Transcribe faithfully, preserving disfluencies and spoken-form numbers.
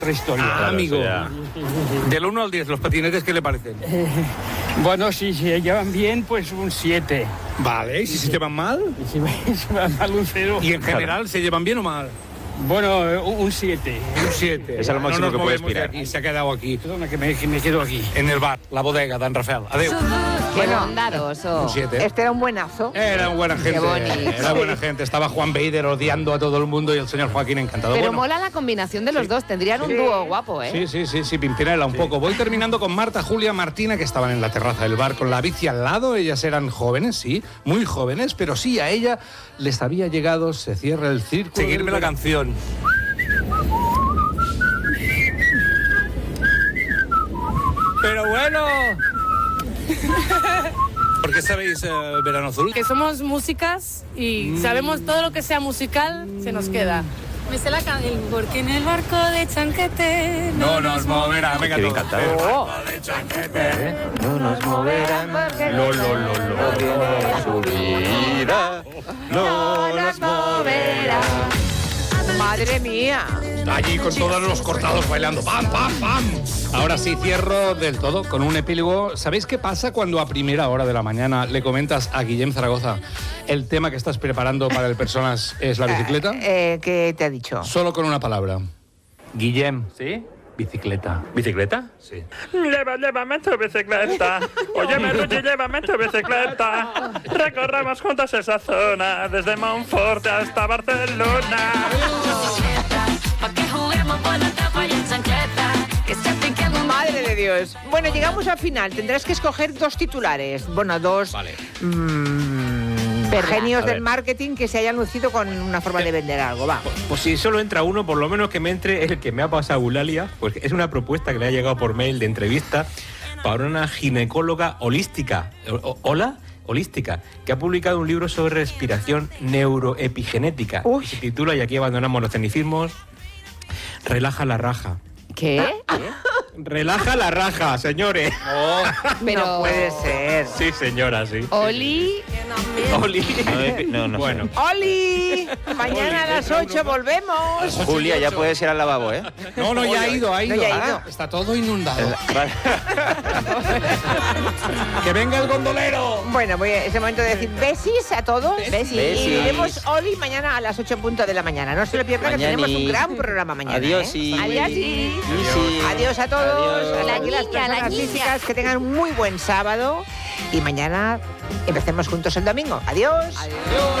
otra historia. Ah, Claro, amigo. eso ya. Del uno al diez, ¿los patinetes qué le parecen? Eh, bueno, si se llevan bien, pues un siete. Vale, ¿y si se llevan mal? Y si se va mal un cero. ¿Y en general se llevan bien o mal? Bueno, eh, un siete. Un siete. Es lo máximo no nos que puede movemos de aspirar. aquí, se ha quedado aquí, Perdona, que me, que me quedo aquí. en el bar, la bodega, Dan Rafael. Adeu. Qué Bueno, bondadoso. Un siete. Este era un buenazo. Era buena gente. bonito. Era buena gente. Estaba Juan Beider odiando a todo el mundo y el señor Joaquín encantado. Pero Bueno, mola la combinación de los dos. Tendrían un dúo guapo, ¿eh? Sí, sí, sí, sí, Pimpinela un poco. Voy terminando con Marta, Julia, Martina, que estaban en la terraza del bar con la bici al lado. Ellas eran jóvenes, sí, muy jóvenes, pero sí, a ella les había llegado, se cierra el círculo. Seguirme la canción. Pero bueno. ¿Por qué sabéis eh, Verano Azul? Que somos músicas y sabemos todo lo que sea musical, se nos queda. Me sé la canción. Porque en el barco de Chanquete No nos moverá. Venga, Qué bien todo. cantado. Oh, No nos moverán. Lo, lo, lo, lo. Su vida. No nos moverá. madre mía. Allí con todos los cortados bailando. ¡Pam, pam, pam! Ahora sí, cierro del todo con un epílogo. ¿Sabéis qué pasa cuando a primera hora de la mañana le comentas a Guillem Zaragoza el tema que estás preparando para el Personas es la bicicleta? Eh, ¿Qué te ha dicho? Solo con una palabra. Guillem. ¿Sí? Bicicleta. ¿Bicicleta? Sí. Lleva, llévame tu bicicleta. Óyeme, Luchi, llévame tu bicicleta. Recorremos juntos esa zona, desde Monforte hasta Barcelona. Madre de Dios. Bueno, llegamos al final. Tendrás que escoger dos titulares. Bueno, dos Vale. mm, Verdad. genios A del ver. marketing que se hayan lucido con una forma de vender algo. Va. Pues si solo entra uno, por lo menos que me entre el que me ha pasado Eulalia, pues es una propuesta que le ha llegado por mail de entrevista para una ginecóloga holística. O- ¿Hola? Holística, que ha publicado un libro sobre respiración neuroepigenética. Uy. Y se titula, y aquí abandonamos los tecnicismos, Relaja la raja. ¿Qué? Relaja la raja, señores. Pero... No puede ser. Sí, señora, sí. Oli... Oli. No, no, Bueno. ¡Oli! Mañana a las ocho volvemos. Julia, ya puedes ir al lavabo, ¿eh? No, no, ya ha ido, ha ido. No, ya ha Ah, ido. está todo inundado. Vale. ¡Que venga el gondolero! Bueno, voy a, es el momento de decir besis a todos. Besis. Y veremos Oli mañana a las ocho en punto de la mañana. No se lo pierdan, que Mañani. tenemos un gran programa mañana. Adiós, ¿eh? y- Adiós, y- Y sí. Adiós a todos. Adiós. A La aquí las niña, la personas niña. físicas que tengan un muy buen sábado. Y mañana empecemos juntos el domingo. Adiós. Adiós.